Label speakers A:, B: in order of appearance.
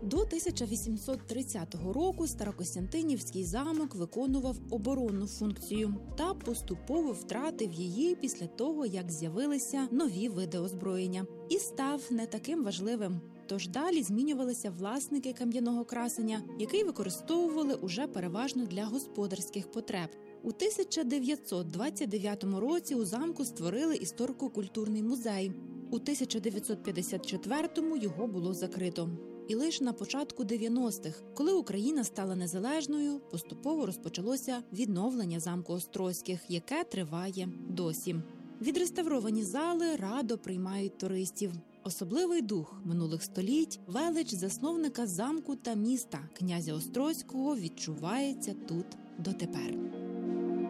A: До 1830 року Старокостянтинівський замок виконував оборонну функцію та поступово втратив її після того, як з'явилися нові види озброєння. І став не таким важливим. Тож далі змінювалися власники кам'яного красення, який використовували уже переважно для господарських потреб. У 1929 році у замку створили історико-культурний музей. У 1954-му його було закрито. І лише на початку 90-х, коли Україна стала незалежною, поступово розпочалося відновлення замку Острозьких, яке триває досі. Відреставровані зали радо приймають туристів. Особливий дух минулих століть, велич засновника замку та міста, князя Острозького, відчувається тут дотепер.